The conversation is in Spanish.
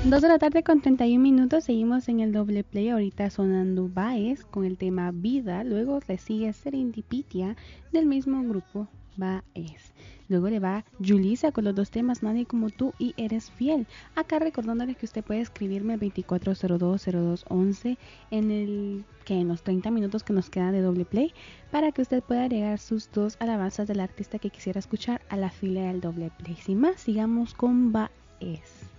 2 de la tarde con 31 minutos, seguimos en el doble play, ahorita sonando Baez con el tema Vida, luego le sigue Serendipitia del mismo grupo Baez. Luego le va Julissa con los dos temas Nadie como tú y Eres fiel. Acá recordándoles que usted puede escribirme al 24020211 en los 30 minutos que nos quedan de doble play para que usted pueda agregar sus dos alabanzas del artista que quisiera escuchar a la fila del doble play. Sin más, sigamos con Baez.